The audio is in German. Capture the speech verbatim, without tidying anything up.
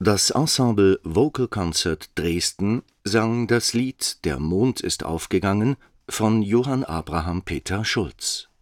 Das Ensemble Vocal Concert Dresden sang das Lied »Der Mond ist aufgegangen« von Johann Abraham Peter Schulz